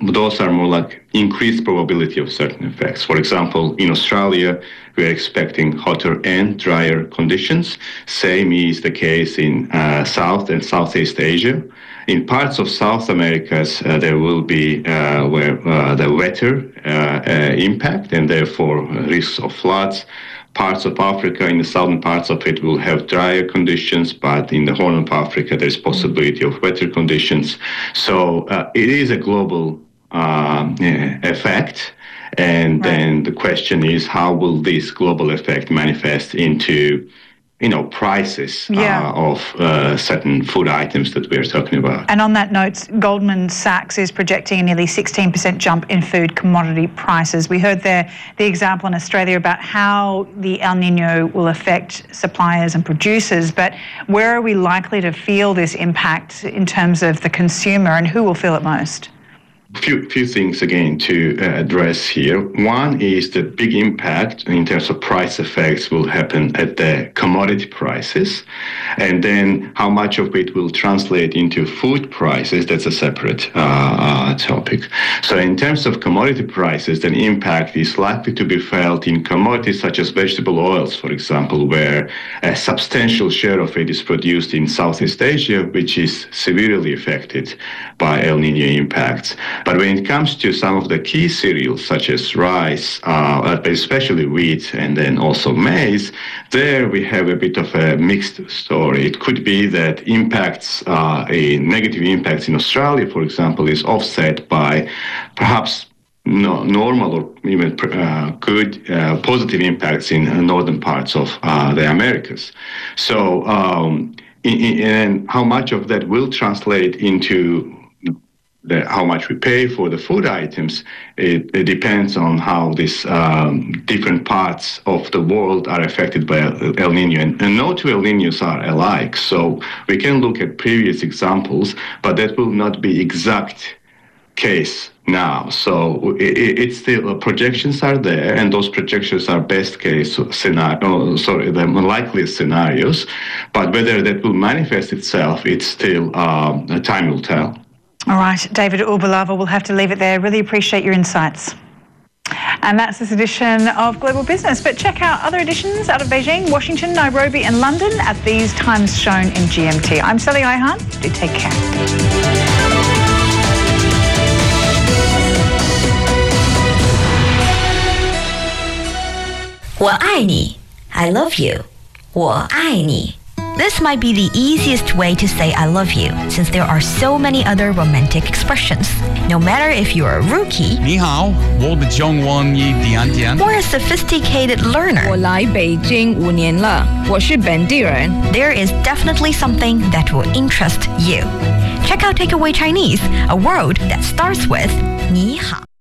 those are more like increased probability of certain effects. For example, in Australia, we're expecting hotter and drier conditions. Same is the case in South and Southeast Asia. In parts of South America, there will be the wetter impact and therefore risks of floods. Parts of Africa, in the southern parts of it, will have drier conditions, but in the Horn of Africa, there's possibility of wetter conditions. So it is a global effect. And then the question is, how will this global effect manifest into prices of certain food items that we're talking about. And on that note, Goldman Sachs is projecting a nearly 16% jump in food commodity prices. We heard there the example in Australia about how the El Nino will affect suppliers and producers, but where are we likely to feel this impact in terms of the consumer, and who will feel it most? Few things again to address here. One is the big impact in terms of price effects will happen at the commodity prices, and then how much of it will translate into food prices, that's a separate topic. So in terms of commodity prices, the impact is likely to be felt in commodities such as vegetable oils, for example, where a substantial share of it is produced in Southeast Asia, which is severely affected by El Nino impacts. But when it comes to some of the key cereals, such as rice, especially wheat, and then also maize, there we have a bit of a mixed story. It could be that negative impacts in Australia, for example, is offset by perhaps normal or even good positive impacts in northern parts of the Americas. So, and how much of that will translate into how much we pay for the food items, it depends on how these different parts of the world are affected by El Nino. And no two El Ninos are alike. So we can look at previous examples, but that will not be exact case now. So it's still projections are there, and those projections are best case scenario. The likeliest scenarios. But whether that will manifest itself, it's still time will tell. All right, David Urbulava, we'll have to leave it there. Really appreciate your insights. And that's this edition of Global Business. But check out other editions out of Beijing, Washington, Nairobi and London at these times shown in GMT. I'm Sally Ihan. Do take care. 我爱你 I love you 我爱你 This might be the easiest way to say I love you, since there are so many other romantic expressions. No matter if you're a rookie 你好我的中文一点点 or a sophisticated learner, 我来北京5年了，我是本地人。 there is definitely something that will interest you. Check out Takeaway Chinese, a word that starts with 你好